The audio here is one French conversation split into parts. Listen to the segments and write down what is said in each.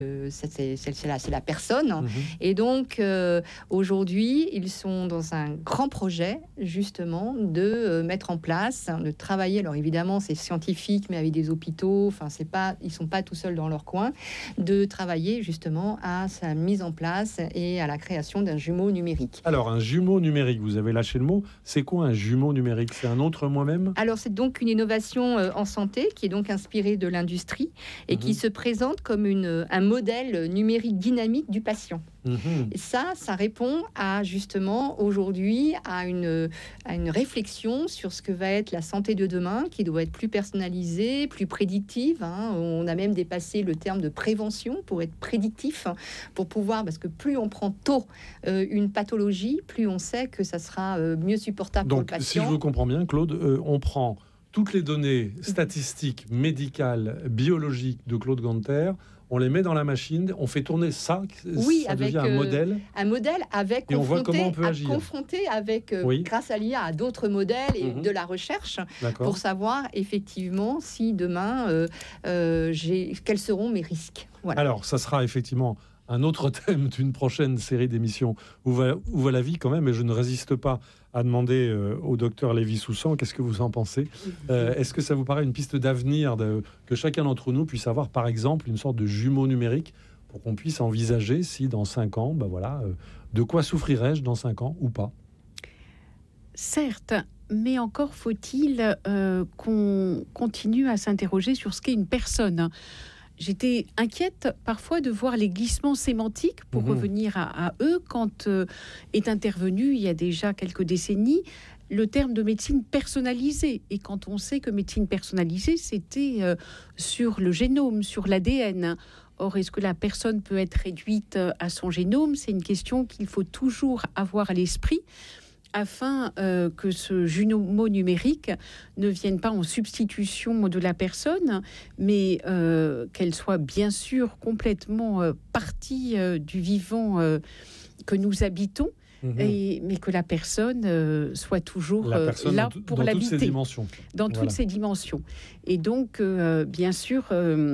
c'est la personne. Mhm. Et donc, aujourd'hui, ils sont dans un grand projet, justement, de mettre en place, de travailler. Alors, évidemment, c'est scientifique, mais avec des hôpitaux. Enfin, ils ne sont pas tout seuls dans leur coin. De travailler, justement, à sa mise en place et à la création d'un jumeau numérique. Alors, un jumeau numérique, vous avez lâché le mot. C'est quoi un jumeau numérique? C'est un autre moi-même? Alors, c'est donc une innovation en santé qui est donc inspirée de l'industrie et qui se présente comme un modèle numérique dynamique du patient. Et ça répond à justement aujourd'hui à une réflexion sur ce que va être la santé de demain, qui doit être plus personnalisée, plus prédictive. On a même dépassé le terme de prévention pour être prédictif, pour pouvoir, parce que plus on prend tôt une pathologie, plus on sait que ça sera mieux supportable pour le Donc, si patient. je vous comprends bien, Claude, on prend toutes les données statistiques, médicales, biologiques de Claude Ganter, on les met dans la machine, on fait tourner ça, Oui, ça avec devient un modèle. Un modèle avec Et on voit comment on peut agir. confronté avec, Oui. grâce à l'IA, à d'autres modèles et de la recherche D'accord. pour savoir effectivement si demain, quels seront mes risques. Voilà. Alors, ça sera effectivement un autre thème d'une prochaine série d'émissions Où va la vie quand même, et je ne résiste pas à demander au docteur Lévy-Soussan, qu'est-ce que vous en pensez? Est-ce que ça vous paraît une piste d'avenir que chacun d'entre nous puisse avoir, par exemple, une sorte de jumeau numérique pour qu'on puisse envisager si dans 5 ans, de quoi souffrirais-je dans 5 ans ou pas? Certes, mais encore faut-il qu'on continue à s'interroger sur ce qu'est une personne. J'étais inquiète parfois de voir les glissements sémantiques, pour revenir à eux, quand est intervenu, il y a déjà quelques décennies, le terme de médecine personnalisée. Et quand on sait que médecine personnalisée, c'était sur le génome, sur l'ADN. Or, est-ce que la personne peut être réduite à son génome? C'est une question qu'il faut toujours avoir à l'esprit, afin que ce jumeau numérique ne vienne pas en substitution de la personne, mais qu'elle soit bien sûr complètement partie du vivant que nous habitons, mais que la personne soit toujours là pour l'habiter. Dans toutes ses dimensions. Et donc, bien sûr...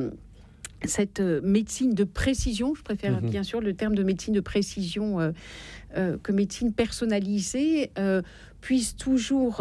cette médecine de précision, je préfère bien sûr le terme de médecine de précision que médecine personnalisée, puisse toujours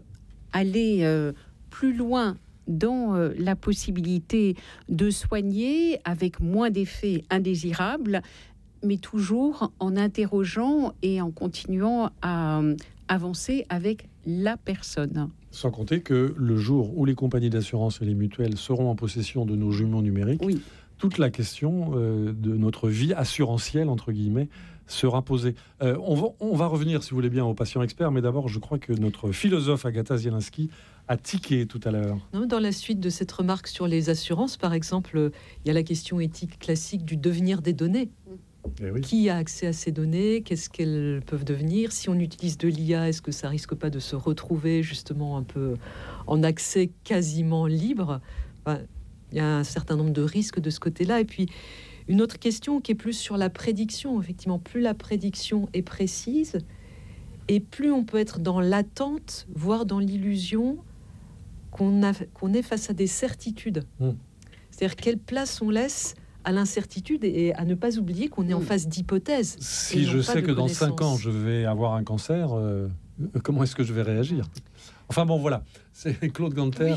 aller plus loin dans la possibilité de soigner avec moins d'effets indésirables, mais toujours en interrogeant et en continuant à avancer avec la personne. Sans compter que le jour où les compagnies d'assurance et les mutuelles seront en possession de nos jumeaux numériques, toute la question de notre vie assurantielle, entre guillemets, sera posée. On va revenir, si vous voulez bien, aux patients experts, mais d'abord, je crois que notre philosophe Agatha Zielinski a tiqué tout à l'heure. Dans la suite de cette remarque sur les assurances, par exemple, il y a la question éthique classique du devenir des données. Qui a accès à ces données? Qu'est-ce qu'elles peuvent devenir? Si on utilise de l'IA, est-ce que ça risque pas de se retrouver justement un peu en accès quasiment libre? Il y a un certain nombre de risques de ce côté-là. Et puis, une autre question qui est plus sur la prédiction. Effectivement, plus la prédiction est précise, et plus on peut être dans l'attente, voire dans l'illusion qu'on est face à des certitudes. C'est-à-dire, quelle place on laisse à l'incertitude et à ne pas oublier qu'on est en face d'hypothèses. Si je sais que dans 5 ans, je vais avoir un cancer, comment est-ce que je vais réagir? Enfin bon, voilà. C'est Claude Ganter.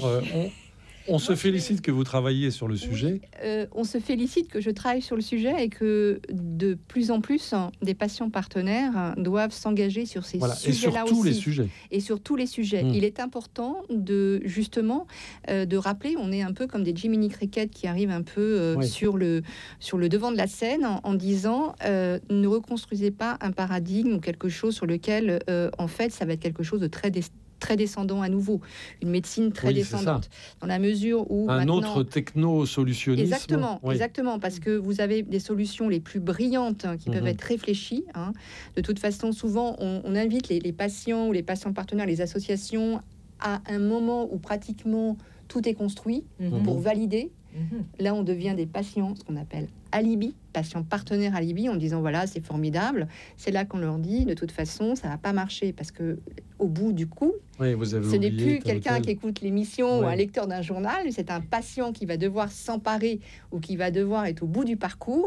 On se félicite que vous travailliez sur le sujet. On se félicite que je travaille sur le sujet et que de plus en plus des patients partenaires doivent s'engager sur ces sujets-là aussi. Et sur tous les sujets. Il est important de justement de rappeler, on est un peu comme des Jiminy Cricket qui arrivent un peu sur le devant de la scène en disant ne reconstruisez pas un paradigme ou quelque chose sur lequel en fait ça va être quelque chose de très descendant à nouveau, une médecine très descendante, dans la mesure où un autre techno-solutionnisme. Exactement, parce que vous avez des solutions les plus brillantes qui peuvent être réfléchies. De toute façon, souvent, on invite les patients ou les patients partenaires, les associations, à un moment où pratiquement tout est construit pour valider. Là, on devient des patients, ce qu'on appelle alibi, patient partenaire alibi, en disant voilà, c'est formidable. C'est là qu'on leur dit de toute façon, ça va pas marcher parce que au bout du coup, ce n'est plus quelqu'un qui écoute l'émission ou un lecteur d'un journal, c'est un patient qui va devoir s'emparer ou qui va devoir être au bout du parcours